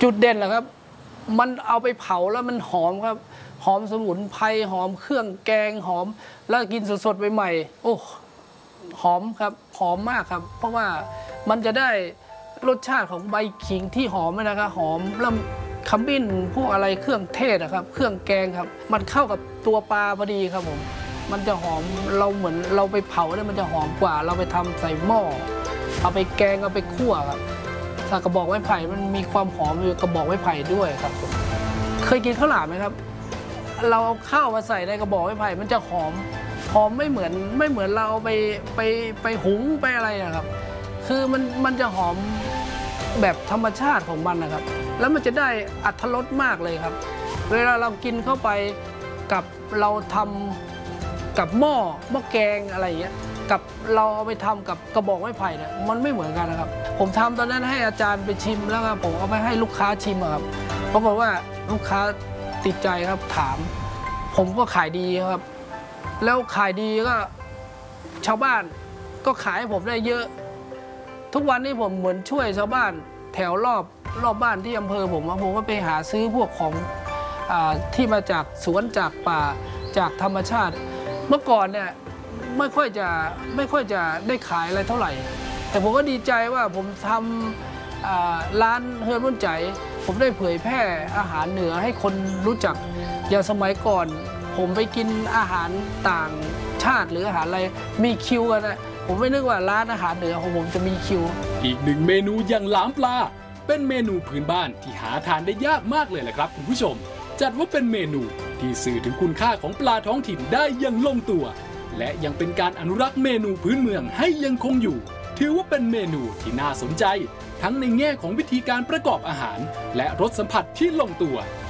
จุดเด่นเหรอครับมันเอาไปเผาแล้วมันหอมครับหอมสมุนไพรหอมเครื่องแกงหอมแล้วกินสดๆใหม่ๆโอ้หอมครับหอมมากครับเพราะว่ามันจะได้รสชาติของใบขิงที่หอมนะครับหอมแล้วขมิ้นพวกอะไรเครื่องเทศนะครับเครื่องแกงครับมันเข้ากับตัวปลาพอดีครับผมมันจะหอมเราเหมือนเราไปเผาเนี่ยมันจะหอมกว่าเราไปทำใส่หม้อเอาไปแกงเอาไปคั่วครับถ้ากระบอกไม้ไผ่มันมีความหอมอยู่กระบอกไม้ไผ่ด้วยครับเคยกินข้าวหลามไหมครับเราเอาข้าวมาใส่ในกระบอกไม้ไผ่มันจะหอมไม่เหมือนเราไปหุงไปอะไรนะครับคือมันจะหอมแบบธรรมชาติของมันนะครับแล้วมันจะได้อรรถรสมากเลยครับเวลาเรากินเข้าไปกับเราทำกับหม้อแกงอะไรอย่างเงี้ยกับเราเอาไปทำกับกระบอกไม้ไผ่เนี่ยมันไม่เหมือนกันนะครับผมทำตอนนั้นให้อาจารย์ไปชิมแล้วครับผมเอาไปให้ลูกค้าชิมครับปรากฏว่าลูกค้าติดใจครับถามผมก็ขายดีครับแล้วขายดีก็ชาวบ้านก็ขายให้ผมได้เยอะทุกวันนี้ผมเหมือนช่วยชาวบ้านแถวรอบบ้านที่อำเภอผมก็ไปหาซื้อพวกของที่มาจากสวนจากป่าจากธรรมชาติเมื่อก่อนเนี่ยไม่ค่อยจะได้ขายอะไรเท่าไหร่แต่ผมก็ดีใจว่าผมทำร้านเฮือนรุ่นใจผมได้เผยแพร่อาหารเหนือให้คนรู้จักอย่างสมัยก่อนผมไปกินอาหารต่างชาติหรืออาหารอะไรมีคิวกันนะผมไม่นึกว่าร้านอาหารเหนือของผมจะมีคิวอีกหนึ่งเมนูอย่างหลามปลาเป็นเมนูพื้นบ้านที่หาทานได้ยากมากเลยแหละครับคุณผู้ชมจัดว่าเป็นเมนูที่สื่อถึงคุณค่าของปลาท้องถิ่นได้อย่างลงตัวและยังเป็นการอนุรักษ์เมนูพื้นเมืองให้ยังคงอยู่ถือว่าเป็นเมนูที่น่าสนใจทั้งในแง่ของวิธีการประกอบอาหารและรสสัมผัสที่ลงตัว